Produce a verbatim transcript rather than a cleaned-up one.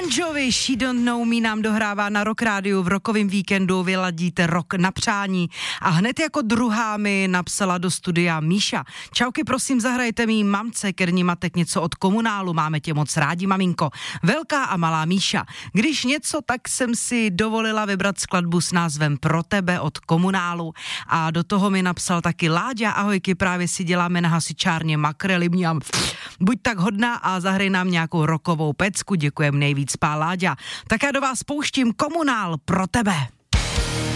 Jovi, She Don't Know Me nám dohrává na Rock Rádiu v rokovém víkendu, vyladíte rok na přání a hned jako druhá mi napsala do studia Míša. Čauky, prosím, zahrajte mý mamce Kerni Matek něco od Komunálu, máme tě moc rádi, maminko. Velká a malá Míša. Když něco, tak jsem si dovolila vybrat skladbu s názvem Pro tebe od Komunálu a do toho mi napsal taky Láďa, ahojky, právě si děláme na hasičárně makrely, mňam. Buď tak hodná a zahraj nám nějakou rokovou pecku, děkujem nejvíc, pá Láďa. Tak já do vás pouštím Komunál Pro tebe.